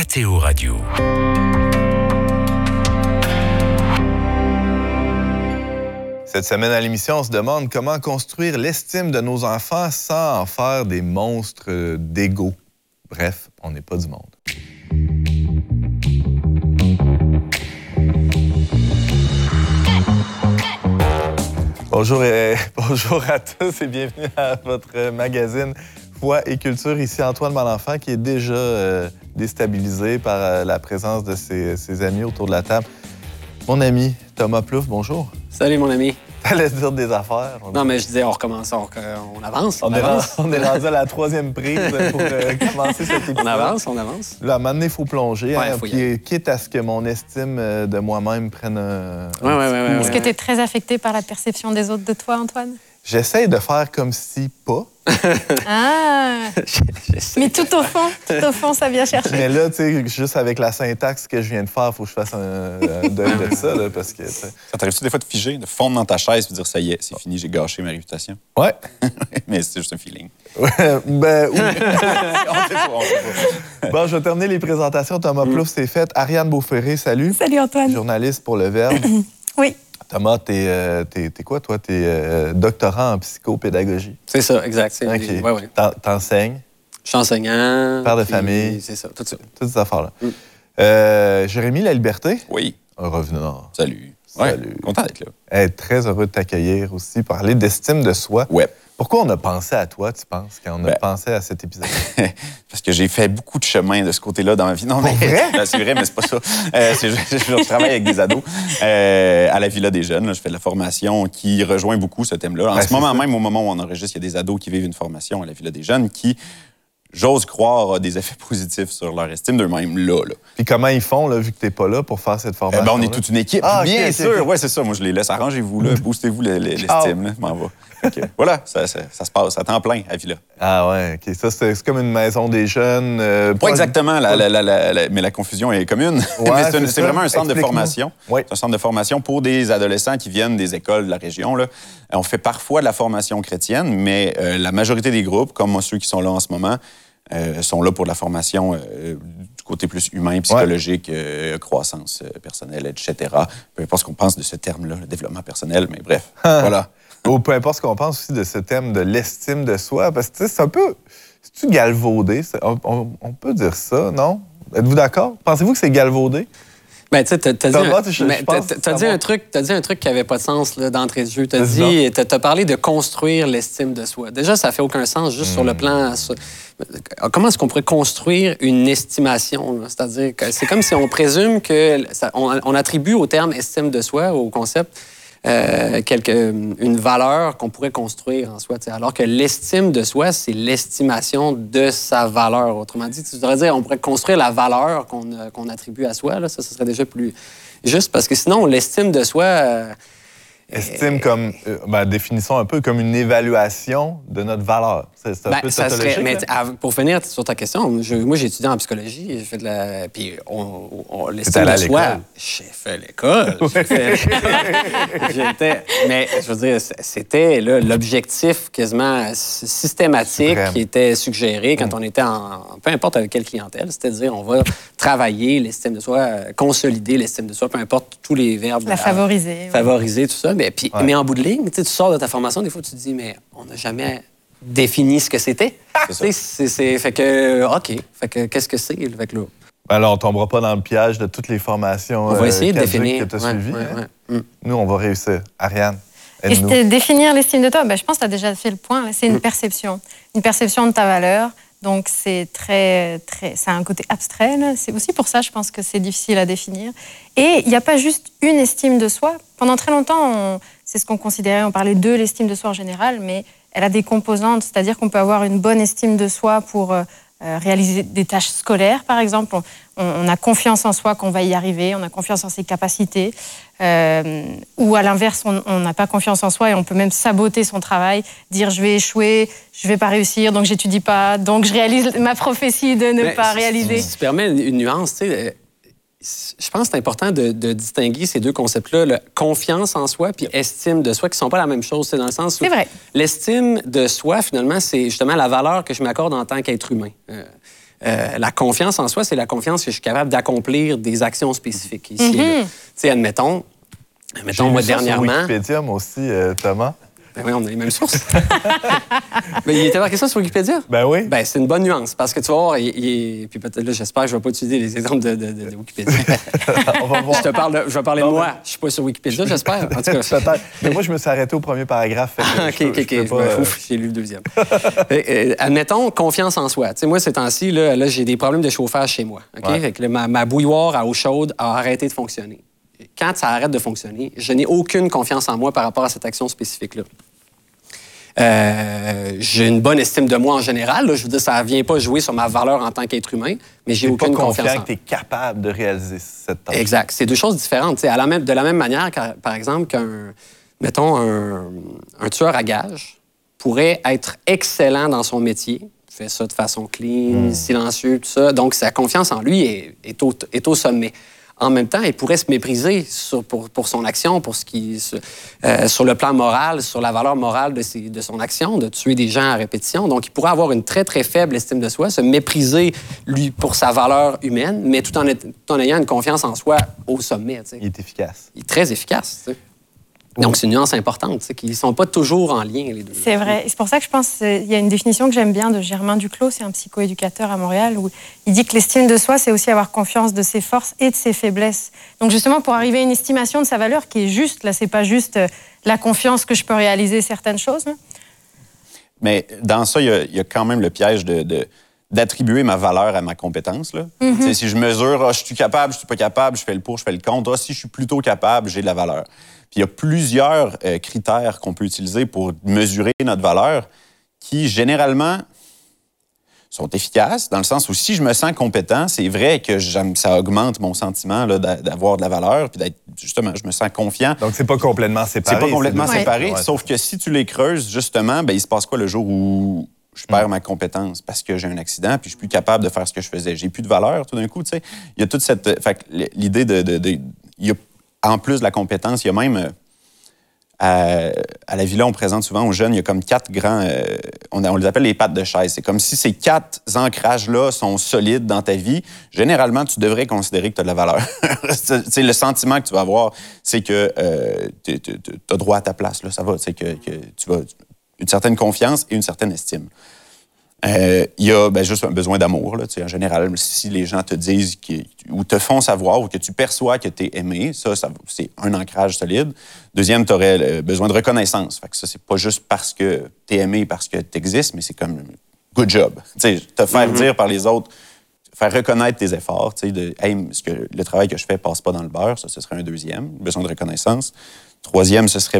Météo Radio. Cette semaine à l'émission, on se demande comment construire l'estime de nos enfants sans en faire des monstres d'ego. Bref, on n'est pas du monde. Bonjour à tous et bienvenue à votre magazine Foi et Culture. Ici Antoine Malenfant qui est déjà déstabilisé par la présence de ses amis autour de la table. Mon ami Thomas Plouffe, bonjour. Salut mon ami. T'allais dire des affaires. Non, mais je disais, on recommence, on avance. On est rendu à la troisième prise pour commencer cet épisode. On avance. Là, à un moment donné, il faut plonger, Ouais, puis, quitte à ce que mon estime de moi-même prenne un Ouais. Est-ce que tu es très affecté par la perception des autres de toi, Antoine? J'essaie de faire comme si pas. Ah! Mais tout au fond, ça vient chercher. Mais là, tu sais, juste avec la syntaxe que je viens de faire, il faut que je fasse un deuil de ça, là, parce que... Ça t'arrive-tu des fois de figer, de fondre dans ta chaise et de dire « ça y est, c'est fini, j'ai gâché ma réputation Ouais. » Mais c'est juste un feeling. Oui. On sait pas. Bon, je vais terminer les présentations. Thomas Plouffe, c'est fait. Ariane Beauferré, salut. Salut, Antoine. Journaliste pour Le Verbe. Oui. Thomas, t'es quoi, toi? T'es doctorant en psychopédagogie. C'est ça, exact. OK. Ouais. T'enseignes. Je suis enseignant. Père de famille. C'est ça, tout ça. Toutes ces affaires-là. Jérémy La Liberté. Oui. Un revenant. Salut. Salut. Ouais, content d'être là. Très heureux de t'accueillir aussi, parler d'estime de soi. Ouais. Pourquoi on a pensé à toi, tu penses, quand on a pensé à cet épisode? Parce que j'ai fait beaucoup de chemin de ce côté-là dans ma vie. Non, mais c'est vrai, mais c'est pas ça. Je travaille avec des ados à la Villa des Jeunes. Là, je fais de la formation qui rejoint beaucoup ce thème-là. En ce moment même, au moment où on enregistre, il y a des ados qui vivent une formation à la Villa des Jeunes qui, j'ose croire, a des effets positifs sur leur estime d'eux-mêmes là. Puis comment ils font, là, vu que t'es pas là pour faire cette formation? On est toute une équipe, bien sûr. Ouais, c'est ça. Moi, je les laisse. Arrangez-vous, là. Boostez-vous l'estime. Là. M'en va. Okay. Voilà, ça se passe à temps plein à Villa. Ah ouais, OK. Ça, c'est comme une maison des jeunes. Pas exactement, mais la confusion est commune. Ouais, mais c'est vraiment un centre de formation. Oui. C'est un centre de formation pour des adolescents qui viennent des écoles de la région. Là. On fait parfois de la formation chrétienne, mais la majorité des groupes, comme ceux qui sont là en ce moment, sont là pour de la formation du côté plus humain, psychologique, croissance personnelle, etc. Peu importe ce qu'on pense de ce terme-là, le développement personnel, mais bref, voilà. Ou peu importe ce qu'on pense aussi de ce thème de l'estime de soi, parce que c'est un peu... C'est-tu galvaudé? On peut dire ça, non? Êtes-vous d'accord? Pensez-vous que c'est galvaudé? Ben, tu sais, t'as dit un truc qui avait pas de sens là, d'entrée de jeu. T'as parlé de construire l'estime de soi. Déjà, ça fait aucun sens juste sur le plan... Comment est-ce qu'on pourrait construire une estimation? C'est-à-dire que c'est comme si on présume que... On attribue au terme estime de soi, au concept, une valeur qu'on pourrait construire en soi. Alors que l'estime de soi, c'est l'estimation de sa valeur. Autrement dit, tu devrais dire on pourrait construire la valeur qu'on attribue à soi. Là. Ça serait déjà plus juste parce que sinon, l'estime de soi... Estime comme, définissons un peu comme une évaluation de notre valeur. C'est un peu tautologique. Mais pour finir sur ta question, moi j'ai étudié en psychologie, j'ai fait de la... Puis l'estime de soi, j'ai fait l'école. Mais je veux dire, c'était là, l'objectif quasiment systématique qui était suggéré quand on était peu importe avec quelle clientèle, c'est-à-dire on va travailler l'estime de soi, consolider l'estime de soi, peu importe tous les verbes. La favoriser. Favoriser, tout ça. Mais en bout de ligne, tu sors de ta formation, des fois, tu te dis, mais on n'a jamais défini ce que c'était. Fait que, OK. Fait que, qu'est-ce que c'est? Fait que là... Alors, on ne tombera pas dans le piège de toutes les formations on va essayer de définir. que tu as suivies. Nous, on va réussir. Ariane, aide-nous. Et définir l'estime de toi, je pense que tu as déjà fait le point. C'est une perception. Une perception de ta valeur. Donc, c'est ça a un côté abstrait. Là. C'est aussi pour ça, je pense que c'est difficile à définir. Et il n'y a pas juste une estime de soi. Pendant très longtemps, c'est ce qu'on considérait, on parlait de l'estime de soi en général, mais elle a des composantes, c'est-à-dire qu'on peut avoir une bonne estime de soi pour réaliser des tâches scolaires, par exemple. On a confiance en soi qu'on va y arriver, on a confiance en ses capacités. Ou à l'inverse, on n'a pas confiance en soi et on peut même saboter son travail, dire je vais échouer, je vais pas réussir, donc j'étudie pas, donc je réalise ma prophétie de ne pas réaliser. Si tu permets une nuance, tu sais, je pense que c'est important de distinguer ces deux concepts-là, la confiance en soi puis estime de soi, qui ne sont pas la même chose. C'est dans le sens où l'estime de soi, finalement, c'est justement la valeur que je m'accorde en tant qu'être humain. La confiance en soi, c'est la confiance que je suis capable d'accomplir des actions spécifiques ici et là. Tu sais, admettons moi, dernièrement... Sur Wikipédia, moi aussi, Thomas. Ben oui, on a les mêmes sources. Mais il était marqué ça sur Wikipédia? Ben oui. Ben, c'est une bonne nuance, parce que tu vas voir, puis peut-être là, j'espère que je ne vais pas utiliser les exemples de Wikipédia. On va voir. Je vais parler de moi. Je ne suis pas sur Wikipédia, j'espère. En tout cas. Peut-être. Mais moi, je me suis arrêté au premier paragraphe. OK. J'ai lu le deuxième. Admettons, confiance en soi. Tu sais, moi, ces temps-ci, là, j'ai des problèmes de chauffage chez moi. OK? Fait que ma bouilloire à eau chaude a arrêté de fonctionner. Quand ça arrête de fonctionner, je n'ai aucune confiance en moi par rapport à cette action spécifique-là. J'ai une bonne estime de moi en général. Là. Je veux dire, ça ne vient pas jouer sur ma valeur en tant qu'être humain, mais j'ai aucune confiance en moi. Tu es pas confiant que tu es capable de réaliser cette tâche. Exact. C'est deux choses différentes. De la même manière, par exemple, qu'un tueur à gages pourrait être excellent dans son métier, fait ça de façon clean, silencieux, tout ça. Donc, sa confiance en lui est au sommet. En même temps, il pourrait se mépriser pour son action, sur le plan moral, sur la valeur morale de son action, de tuer des gens à répétition. Donc, il pourrait avoir une très, très faible estime de soi, se mépriser, lui, pour sa valeur humaine, mais tout en ayant une confiance en soi au sommet. T'sais. Il est efficace. Il est très efficace. T'sais. Donc, c'est une nuance importante, qu'ils ne sont pas toujours en lien, les deux. C'est vrai. C'est pour ça que je pense qu'il y a une définition que j'aime bien de Germain Duclos, c'est un psychoéducateur à Montréal, où il dit que l'estime de soi, c'est aussi avoir confiance de ses forces et de ses faiblesses. Donc, justement, pour arriver à une estimation de sa valeur qui est juste, là, c'est pas juste la confiance que je peux réaliser certaines choses. Hein. Mais dans ça, il y a quand même le piège d'attribuer ma valeur à ma compétence. Là. Si je mesure, je suis capable, je suis pas capable, je fais le pour, je fais le contre. Si je suis plutôt capable, j'ai de la valeur. Puis il y a plusieurs critères qu'on peut utiliser pour mesurer notre valeur qui, généralement, sont efficaces, dans le sens où si je me sens compétent, c'est vrai que ça augmente mon sentiment là, d'avoir de la valeur, puis d'être, justement, je me sens confiant. Donc, c'est pas complètement séparé. C'est pas complètement séparé, ouais. Sauf que si tu les creuses, justement, il se passe quoi le jour où je perds ma compétence parce que j'ai un accident, puis je suis plus capable de faire ce que je faisais. J'ai plus de valeur, tout d'un coup, tu sais. Il y a toute cette... Fait que l'idée il y a, en plus de la compétence, il y a même... à la Villa, on présente souvent aux jeunes, il y a comme 4 grands... on les appelle les pattes de chaise. C'est comme si ces 4 ancrages-là sont solides dans ta vie. Généralement, tu devrais considérer que tu as de la valeur. Le sentiment que tu vas avoir, c'est que tu as droit à ta place. Là, ça va. C'est que tu vas... Une certaine confiance et une certaine estime. Il y a juste un besoin d'amour. Là, en général, si les gens te disent ou te font savoir ou que tu perçois que tu es aimé, ça c'est un ancrage solide. Deuxième, tu aurais besoin de reconnaissance. Fait que ça, c'est pas juste parce que tu es aimé, parce que tu existes, mais c'est comme good job. Te faire dire par les autres, faire reconnaître tes efforts, hey, le travail que je fais passe pas dans le beurre, ça, ce serait un deuxième. Besoin de reconnaissance. Troisième, ce serait